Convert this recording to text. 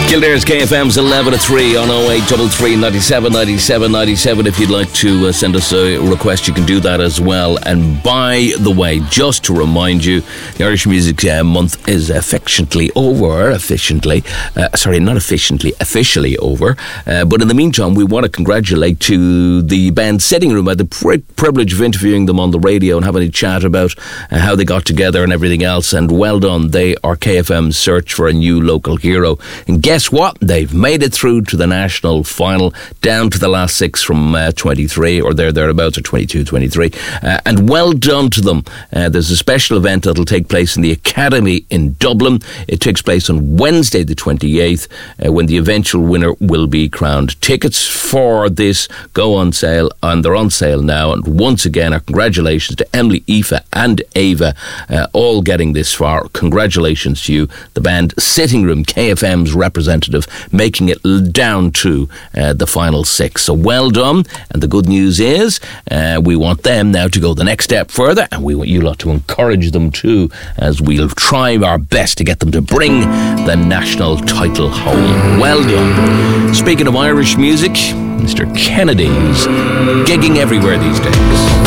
Kildare's KFM's 11 to 3 on 0833 97 97 97. If you'd like to send us a request, you can do that as well. And by the way, just to remind you, the Irish Music Month is officially over. Officially over. But in the meantime, we want to congratulate to the band Sitting Room. I had the privilege of interviewing them on the radio and having a chat about how they got together and everything else. And well done. They are KFM's search for a new local hero. And guess what? They've made it through to the national final, down to the last six from 23, or thereabouts, or 22, 23. And well done to them. There's a special event that'll take place in the Academy in Dublin. It takes place on Wednesday the 28th, when the eventual winner will be crowned. Tickets for this go on sale, and they're on sale now. And once again, our congratulations to Emily, Aoife and Ava, all getting this far. Congratulations to you, the band Sitting Room, KFM's representative, making it down to the final six. So well done. And the good news is we want them now to go the next step further, and we want you lot to encourage them too, as we'll try our best to get them to bring the national title home. Well done. Speaking of Irish music, Mr. Kennedy's gigging everywhere these days.